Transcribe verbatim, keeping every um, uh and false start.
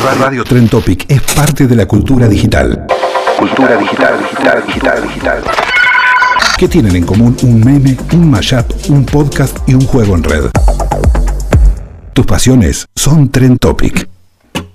Radio Trend Topic es parte de la cultura digital. Cultura digital, digital, digital, digital. ¿Qué tienen en común un meme, un mashup, un podcast y un juego en red? Tus pasiones son Trend Topic.